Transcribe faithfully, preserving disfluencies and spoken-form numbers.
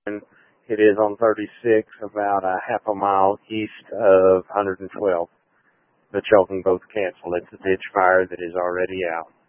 It is on thirty-six, about a half a mile east of one hundred twelve. But y'all can both cancel. It's a ditch fire that is already out.